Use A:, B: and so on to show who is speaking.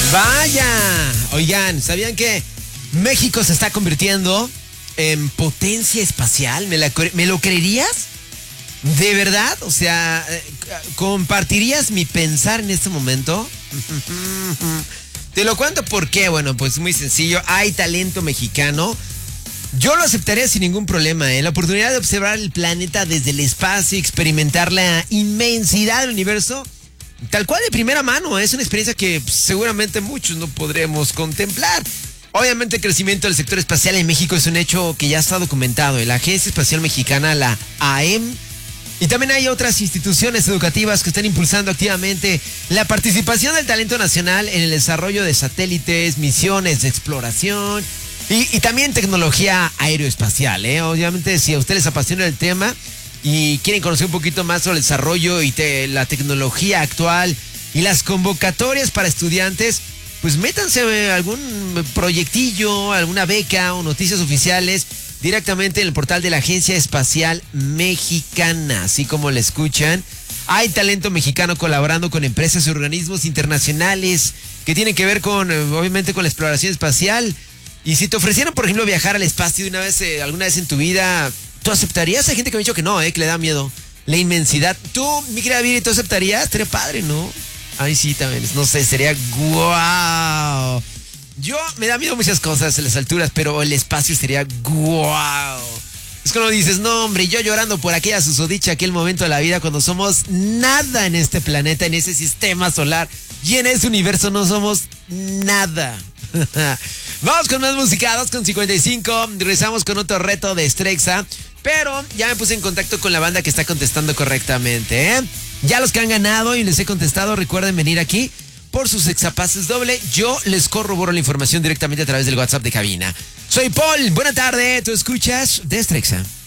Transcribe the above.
A: Vaya, oigan, ¿sabían que México se está convirtiendo en potencia espacial? ¿Me lo creerías? ¿De verdad? O sea, ¿compartirías mi pensar en este momento? Te lo cuento por qué. Bueno, pues muy sencillo. Hay talento mexicano. Yo lo aceptaría sin ningún problema, ¿eh? La oportunidad de observar el planeta desde el espacio y experimentar la inmensidad del universo, tal cual de primera mano. Es una experiencia que seguramente muchos no podremos contemplar. Obviamente el crecimiento del sector espacial en México es un hecho que ya está documentado. La Agencia Espacial Mexicana, la AEM, y también hay otras instituciones educativas que están impulsando activamente la participación del talento nacional en el desarrollo de satélites, misiones de exploración y también tecnología aeroespacial, ¿eh? Obviamente, si a ustedes les apasiona el tema y quieren conocer un poquito más sobre el desarrollo y la tecnología actual y las convocatorias para estudiantes, pues métanse a algún proyectillo, alguna beca o noticias oficiales directamente en el portal de la Agencia Espacial Mexicana. Así como le escuchan, hay talento mexicano colaborando con empresas y organismos internacionales que tienen que ver con, obviamente, con la exploración espacial. Y si te ofrecieran, por ejemplo, viajar al espacio de una vez, alguna vez en tu vida, ¿tú aceptarías? Hay gente que me ha dicho que no, que le da miedo la inmensidad. ¿Tú, mi querida Viri, tú aceptarías? Estaría padre, ¿no? Ay, sí, también. No sé, sería guau. Yo me da miedo muchas cosas en las alturas, pero el espacio sería guau. Es cuando dices, no, hombre, yo llorando por aquella susodicha, aquel momento de la vida cuando somos nada en este planeta, en ese sistema solar y en ese universo no somos nada. Vamos con más música, 2:55. Regresamos con otro reto de Strexa, pero ya me puse en contacto con la banda que está contestando correctamente, ¿eh? Ya los que han ganado y les he contestado, recuerden venir aquí por sus exapases doble. Yo les corroboro la información directamente a través del WhatsApp de cabina. Soy Paul, buena tarde, tú escuchas de Strexa.